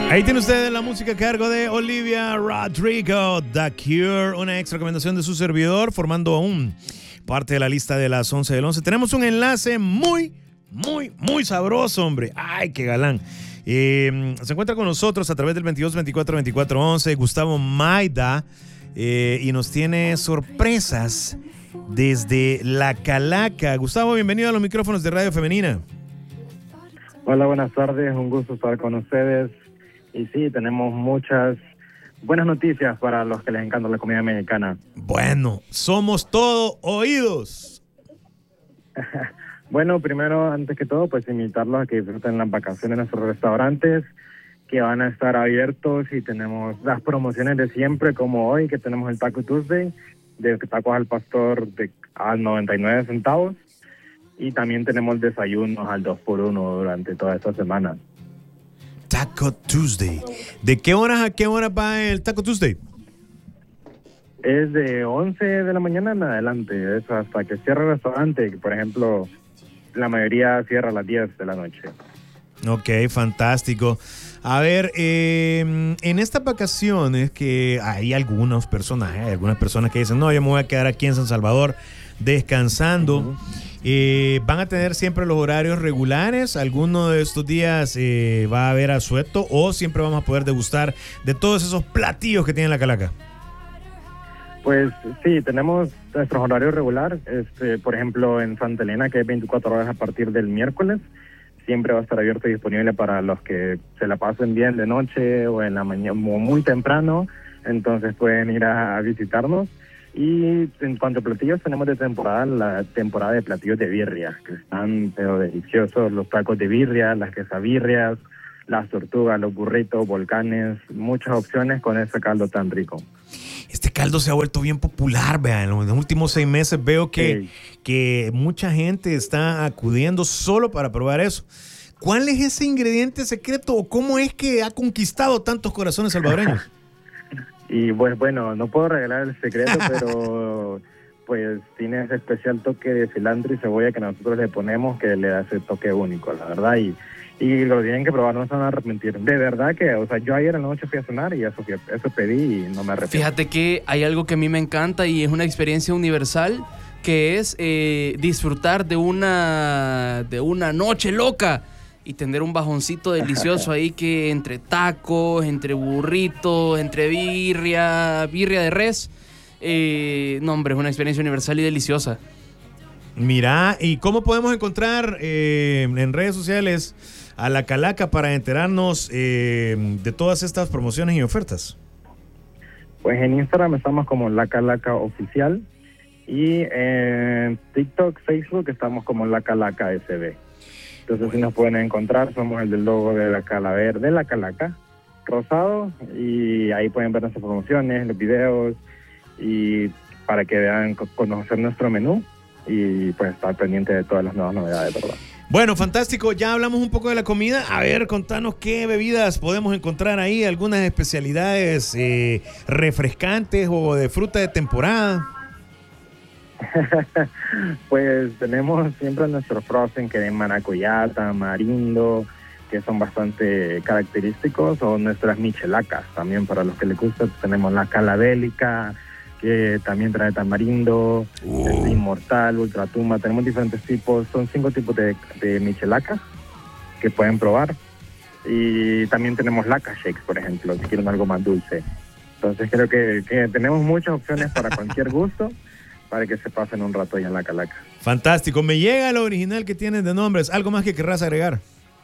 Ahí tiene usted la música a cargo de Olivia Rodrigo, The Cure, una ex recomendación de su servidor, formando aún parte de la lista de las 11 del 11. Tenemos un enlace muy sabroso, hombre. ¡Ay, qué galán! Se encuentra con nosotros a través del 22 24 24 11 Gustavo Maida y nos tiene sorpresas desde La Calaca. Gustavo, bienvenido a los micrófonos de Radio Femenina. Hola, buenas tardes, un gusto estar con ustedes. Y sí, tenemos muchas buenas noticias para los que les encanta la comida mexicana. Bueno, somos todo oídos. Bueno, primero, antes que todo, pues invitarlos a que disfruten las vacaciones en nuestros restaurantes, que van a estar abiertos, y tenemos las promociones de siempre, como hoy, que tenemos el Taco Tuesday, de tacos al pastor a 99 centavos, y también tenemos desayunos al 2x1 durante toda esta semana. Taco Tuesday. ¿De qué horas a qué hora va el Taco Tuesday? Es de 11 de la mañana en adelante, es hasta que cierre el restaurante, que por ejemplo, la mayoría cierra a las 10 de la noche. Ok, fantástico. A ver, en estas vacaciones que hay algunas personas que dicen, no, yo me voy a quedar aquí en San Salvador descansando. ¿Van a tener siempre los horarios regulares? ¿Alguno de estos días va a haber asueto o siempre vamos a poder degustar de todos esos platillos que tiene La Calaca? Pues sí, tenemos nuestros horarios regulares. Por ejemplo, en Santa Elena, que es 24 horas a partir del miércoles, siempre va a estar abierto y disponible para los que se la pasen bien de noche o en la mañana, muy temprano. Entonces pueden ir a visitarnos. Y en cuanto a platillos, tenemos de temporada la temporada de platillos de birria, que están pero deliciosos, los tacos de birria, las quesabirrias, las tortugas, los burritos, volcanes, muchas opciones con ese caldo tan rico. Este caldo se ha vuelto bien popular, vean, en los últimos 6 meses veo que mucha gente está acudiendo solo para probar eso. ¿Cuál es ese ingrediente secreto o cómo es que ha conquistado tantos corazones salvadoreños? Y pues bueno, no puedo revelar el secreto, pero pues tiene ese especial toque de cilantro y cebolla que nosotros le ponemos, que le da ese toque único, la verdad, y lo tienen que probar, no se van a arrepentir. De verdad que, o sea, yo ayer en la noche fui a cenar y eso pedí y no me arrepiento. Fíjate que hay algo que a mí me encanta y es una experiencia universal, que es disfrutar de una noche loca y tener un bajoncito delicioso ahí, que entre tacos, entre burritos, entre birria de res. No, hombre, es una experiencia universal y deliciosa. Mira, ¿y cómo podemos encontrar en redes sociales a La Calaca para enterarnos de todas estas promociones y ofertas? Pues en Instagram estamos como La Calaca Oficial y en TikTok, Facebook estamos como La Calaca SB. Entonces, si nos pueden encontrar, somos el del logo de la calavera, de La Calaca, rosado, y ahí pueden ver nuestras promociones, los videos, y para que vean, conocer nuestro menú y pues estar pendiente de todas las nuevas novedades, ¿verdad? Bueno, fantástico, ya hablamos un poco de la comida. A ver, contanos qué bebidas podemos encontrar ahí, algunas especialidades refrescantes o de fruta de temporada. Pues tenemos siempre nuestro frozen, que de maracuyá, tamarindo, que son bastante característicos, o nuestras michelacas también, para los que les gusta. Tenemos la calabélica, que también trae tamarindo, inmortal, ultratumba. Tenemos diferentes tipos, son 5 tipos de michelacas que pueden probar. Y también tenemos laca shakes, por ejemplo, si quieren algo más dulce. Entonces creo que tenemos muchas opciones para cualquier gusto, para que se pasen un rato allá en La Calaca. Fantástico. Me llega lo original que tienes de nombres. ¿Algo más que querrás agregar?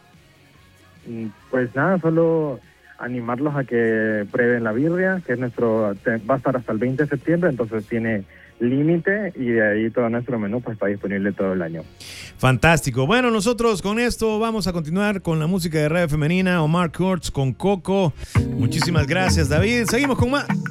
Pues nada, solo animarlos a que prueben la birria, que es va a estar hasta el 20 de septiembre, entonces tiene límite, y de ahí todo nuestro menú pues está disponible todo el año. Fantástico. Bueno, nosotros con esto vamos a continuar con la música de Radio Femenina. Omar Kurtz con Coco. Muchísimas gracias, David. Seguimos con más.